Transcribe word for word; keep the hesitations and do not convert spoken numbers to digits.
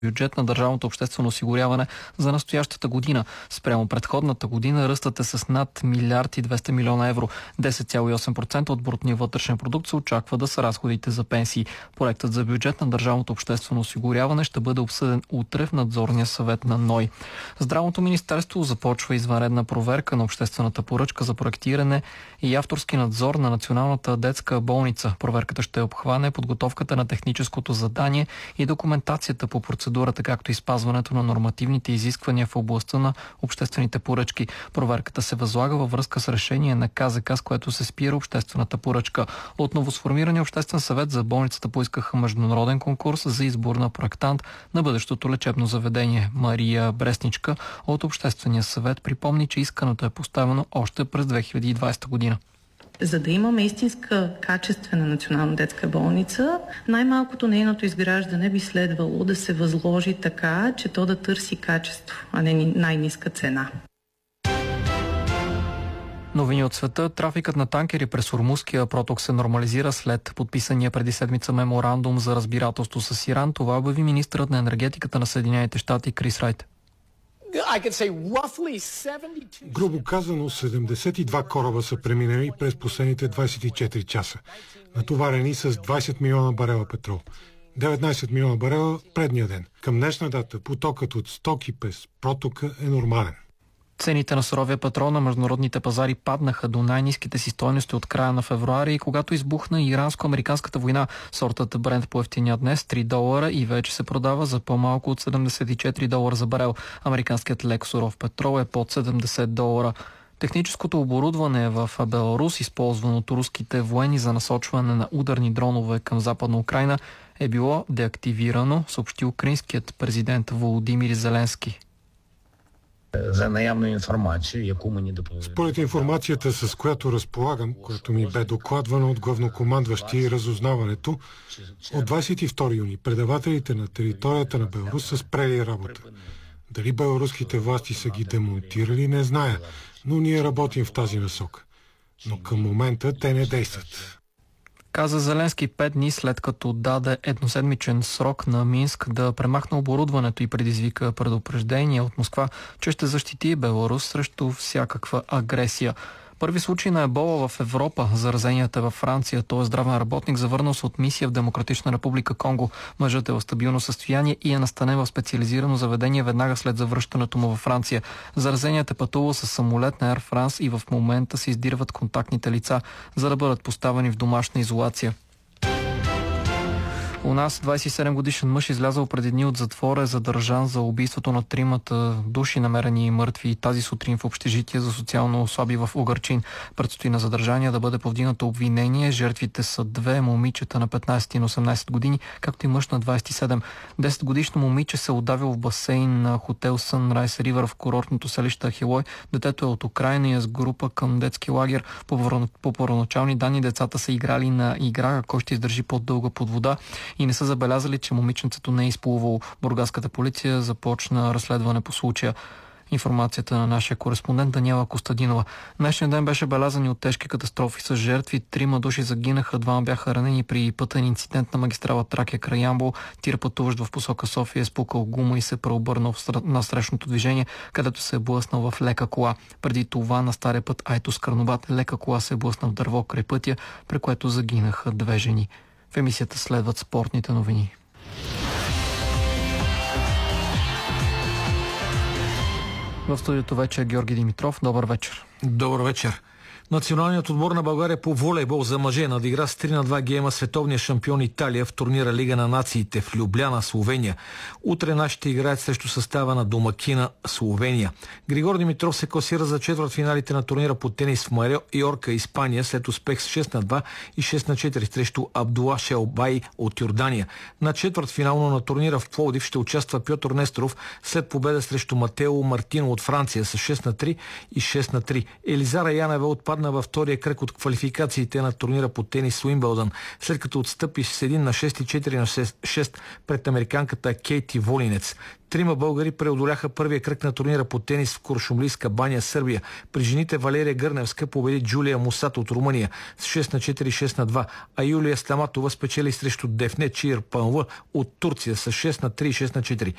бюджет на държавното обществено осигуряване за настоящата година. Спрямо предходната година ръстът е с над милиард и двеста милиона евро. десет цяло и осем процента от брутния вътрешен продукт се очаква да са разходите за пенсии. Проектът за бюджет на държавното обществено осигуряване ще бъде обсъден утре в надзорния съвет на НОИ. Здравното министерство започва извънредна проверка на обществената поръчка за проектиране и авторски надзор на Националната детска болница. Проверката ще обхване подготовката на техническото задание и документацията по процедурата, както и спазването на нормативните изисквания в областта на обществените поръчки. Проверката се възлага във връзка с решение на КЗК, с което се спира обществената поръчка. От новосформирания обществен съвет за болницата поискаха международен конкурс за избор на проектант на бъдещото лечебно заведение. Мария Бресничка от Обществения съвет припомни, че искането е поставено още през две хиляди и двадесета година. За да имаме истинска качествена национална детска болница, най-малкото нейното изграждане би следвало да се възложи така, че то да търси качество, а не най-ниска цена. Новини от света. Трафикът на танкери през Ормузския проток се нормализира след подписания преди седмица меморандум за разбирателство с Иран. Това обяви министърът на енергетиката на Съединените щати Крис Райт. Грубо казано, седемдесет и два кораба са преминали през последните двадесет и четири часа, натоварени с двадесет милиона барела петрол. деветнадесет милиона барела предния ден. Към днешна дата потокът от стоки през протока е нормален. Цените на суровия петрол на международните пазари паднаха до най-ниските си стойности от края на февруари, когато избухна иранско-американската война. Сортът Брент поевтиня днес три долара и вече се продава за по-малко от седемдесет и четири долара за барел. Американският лек суров петрол е под седемдесет долара. Техническото оборудване в Беларус, използвано от руските военни за насочване на ударни дронове към Западна Украйна, е било деактивирано, съобщи украинският президент Володимир Зеленски. За наявна информация, яку мені доповіли. Според информацията, с която разполагам, която ми бе докладвана от главнокомандващия и разузнаването, от двадесет и втори юни предавателите на територията на Беларус са спрели работа. Дали беларуските власти са ги демонтирали, не зная, но ние работим в тази насока. Но към момента те не действат. Каза Зеленски пет дни след като даде едноседмичен срок на Минск да премахне оборудването и предизвика предупреждение от Москва, че ще защити Беларус срещу всякаква агресия. Първи случай на ебола в Европа. Заразеният е във Франция. Той е здравен работник, завърнал се от мисия в Демократична република Конго. Мъжът е в стабилно състояние и е настанен в специализирано заведение веднага след завръщането му във Франция. Заразеният е пътувал с самолет на Air France и в момента се издирват контактните лица, за да бъдат поставени в домашна изолация. У нас двадесет и седем годишен мъж, излязъл преди дни от затвора, е задържан за убийството на тримата души, намерени мъртви тази сутрин в общежитие за социално слаби в Угърчин. Предстои на задържание да бъде повдигнато обвинение. Жертвите са две момичета на петнадесет и на осемнадесет години, както и мъж на двадесет и седем. десетгодишно момиче се удавил в басейн на хотел Sunrise River в курортното селище Ахилой. Детето е от Украйна и е с група към детски лагер. По първоначални данни децата са играли на игра, който ще издържи по-дълго под вода, и не са забелязали, че момиченцето не е изплувало. Бургаската полиция започна разследване по случая. Информацията на нашия кореспондент Даниела Костадинова. Днешният ден беше белязан от тежки катастрофи с жертви. Трима души загинаха, двама бяха ранени при пътен инцидент на магистрала Тракия край Ямбол. Тир, пътуващ в посока София, е спукал гума и се преобърнал на срещното движение, където се е блъснал в лека кола. Преди това на стария път Айтос Карнобат лека кола се е блъсна в дърво край пътя, при което загинаха две жени. В емисията следват спортните новини. В студиото вече е Георги Димитров. Добър вечер. Добър вечер. Националният отбор на България по волейбол за мъже надигра с три на два гейма световния шампион Италия в турнира Лига на нациите в Любляна, Словения. Утре нашите играят срещу състава на домакина Словения. Григор Димитров се класира за четвъртфиналите на турнира по тенис в Майорка, Испания, след успех с шест на два и шест на четири срещу Абдула Шелбай от Йордания. На четвъртфинално на турнира в Пловдив ще участва Пьотър Несторов след победа срещу Матео Мартино от Франция с шест на три и шест на три. Елизара Янева отпадна във втория кръг от квалификациите на турнира по тенис Уимбълдън, след като отстъпи с един на шест и четири на шест пред американката Кейти Волинец. Трима българи преодоляха първия кръг на турнира по тенис в Куршумлийска баня, Сърбия. При жените Валерия Гърневска победи Джулия Мусат от Румъния с шест на четири и шест на два, а Юлия Стаматова спечели срещу Дефне Чиир Панва от Турция с шест на три и шест на четири.